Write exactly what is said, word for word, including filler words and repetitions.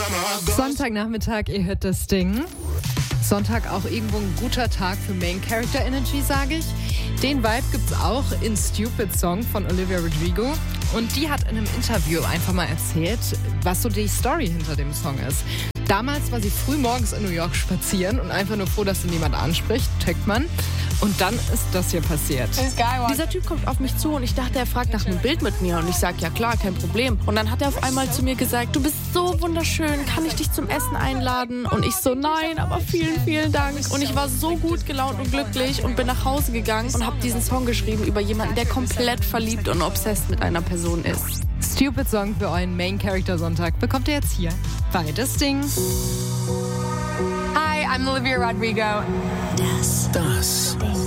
Sonntagnachmittag, ihr hört das Ding. Sonntag auch irgendwo ein guter Tag für Main Character Energy, sage ich. Den Vibe gibt's auch in Stupid Song von Olivia Rodrigo. Und die hat in einem Interview einfach mal erzählt, was so die Story hinter dem Song ist. Damals war sie früh morgens in New York spazieren und einfach nur froh, dass sie niemand anspricht, checkt man. Und dann ist das hier passiert. Dieser Typ kommt auf mich zu und ich dachte, er fragt nach einem Bild mit mir. Und ich sag, ja klar, kein Problem. Und dann hat er auf einmal zu mir gesagt, du bist so wunderschön, kann ich dich zum Essen einladen? Und ich so, nein, aber vielen, vielen Dank. Und ich war so gut gelaunt und glücklich und bin nach Hause gegangen und habe diesen Song geschrieben über jemanden, der komplett verliebt und obsessed mit einer Person ist. Stupid Song für euren Main Character Sonntag bekommt ihr jetzt hier bei Das Ding. Hi, I'm Olivia Rodrigo. Das, das